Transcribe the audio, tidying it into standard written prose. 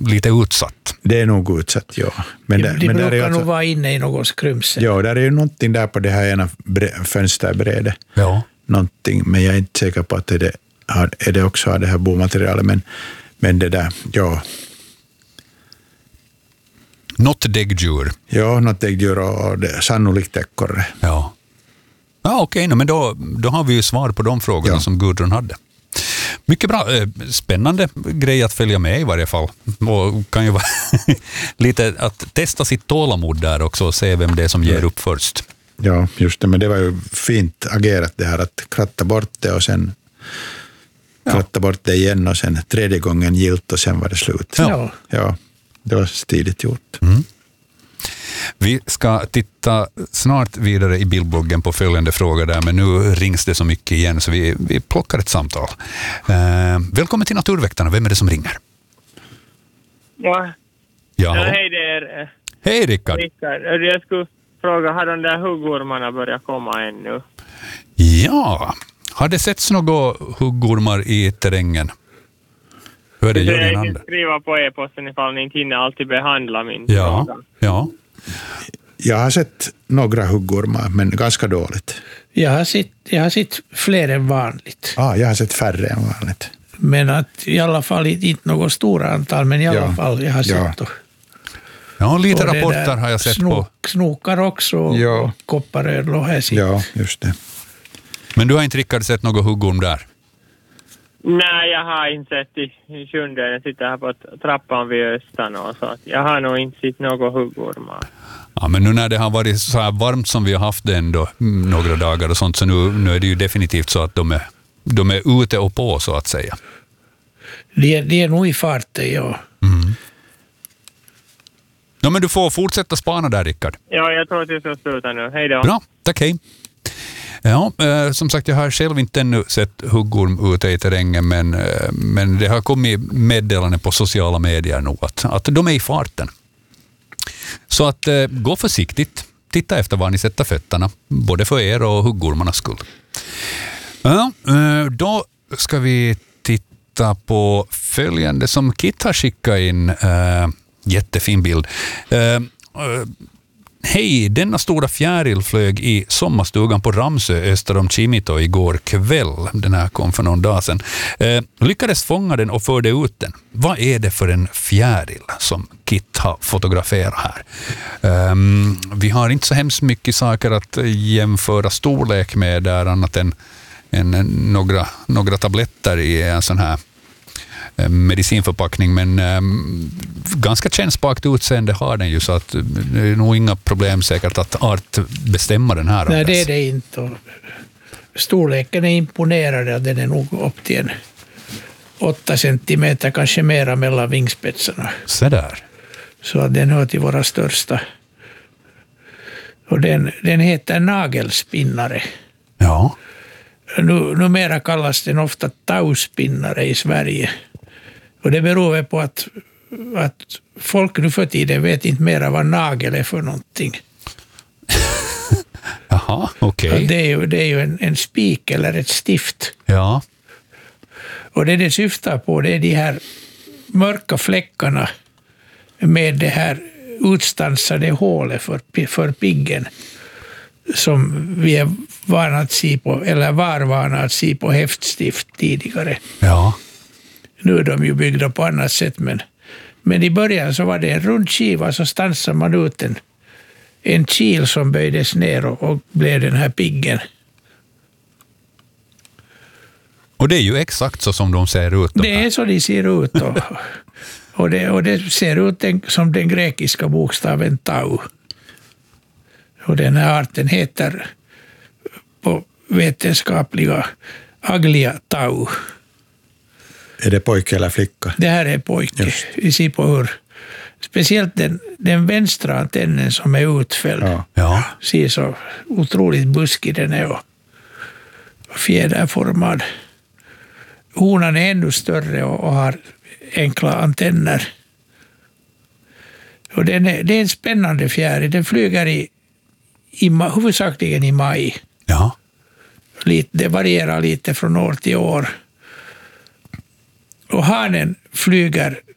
lite utsatt. Det är nog utsatt, ja. Men de brukar nog vara inne i något skrumsel. Ja, där är ju någonting där på det här ena fönsterbrädet. Ja. Någonting, men jag är inte säker på att det också har det här bomaterialet. Men det där, ja. Något däggdjur. Ja, något däggdjur och det, sannolikt ekorre. Ja. Ja, okej, men då har vi ju svar på de frågorna som Gudrun hade. Mycket bra, spännande grej att följa med i varje fall. Och kan ju vara lite att testa sitt tålamod där också och se vem det är som ger upp först. Ja, just det, men det var ju fint agerat det här att kratta bort det och sen kratta bort det igen och sen tredje gången gilt och sen var det slut. Ja, det var stiligt gjort. Mm. Vi ska titta snart vidare i bildbloggen på följande fråga där, men nu rings det så mycket igen så vi plockar ett samtal. Välkommen till Naturväktarna, vem är det som ringer? Ja, hej det är... Hej Rickard. Jag skulle fråga, har de där huggormarna börjat komma ännu? Ja, har det setts några huggormar i terrängen? Hur är det gör din hand? Skriva på e-posten ifall ni inte hinner alltid behandla min fråga. Ja. Jag har sett några huggormar, men ganska dåligt. Jag har sett fler än vanligt. Jag har sett färre än vanligt. Men att i alla fall inte något stora antal, men i alla fall jag har sett då. Ja, lite rapporter har jag sett på. Snokar också och kopparödlor har jag sett. Ja, just det. Men du har inte Rickard sett något huggorm där? Nej, jag har inte sett i sjunde. Jag sitter här på trappan vid östan och så. Jag har nog inte sett något huggormar. Ja, men nu när det har varit så här varmt som vi har haft det ändå några dagar och sånt, så nu är det ju definitivt så att de är ute och på så att säga. Det är nog i farten, ja. Mm. Ja, men du får fortsätta spana där, Rickard. Ja, jag tror att jag ska sluta nu. Hej då. Bra, tack, hej. Ja, som sagt, jag har själv inte ännu sett huggorm ute i terrängen, men det har kommit meddelanden på sociala medier nu att de är i farten. Så att gå försiktigt. Titta efter var ni sätter fötterna, både för er och huggormarnas skull. Ja, då ska vi titta på följande som Kit har skickat in. Jättefin bild. Hej, denna stora fjäril flög i sommarstugan på Ramsö öster om Kimito igår kväll. Den här kom för någon dag sedan. Lyckades fånga den och förde ut den. Vad är det för en fjäril som Kit har fotograferat här? Vi har inte så hemskt mycket saker att jämföra storlek med där annat än några tabletter i en sån här medicinförpackning, men ganska kännspakt utseende har den ju, så att det är nog inga problem säkert att art bestämma den här. Nej, det är det inte. Storleken är imponerande, den är nog upp till 8 centimeter, kanske mera mellan vingspetsarna. Så där. Så att den hör till våra största. Och den heter nagelspinnare. Ja. Numera kallas den ofta tauspinnare i Sverige. Och det beror väl på att folk nu för tiden vet inte mera vad nagel är för någonting. Jaha, okej. Det är ju en spik eller ett stift. Ja. Och det syftar på, det är de här mörka fläckarna med det här utstansade hålet för piggen som vi är vana att se på, eller var vana att se på häftstift tidigare. Ja. Nu är de ju byggda på annat sätt, men i början så var det en rund skiva, så stansade man ut en kil som böjdes ner och blev den här piggen. Och det är ju exakt så som de ser ut. Det är så de ser ut. Och det ser ut som den grekiska bokstaven tau. Och den här arten heter på vetenskapliga Aglia tau. Är det pojke eller flicka? Det här är pojke. Vi ser på hur speciellt den vänstra antennen som är utfälld. Ja. Ser så otroligt buskig den är och fjäderformad. Honan är ännu större och har enkla antenner. Och det är en spännande fjäril. Den flyger huvudsakligen i maj. Ja. Det varierar lite från år till år. Och hanen flyger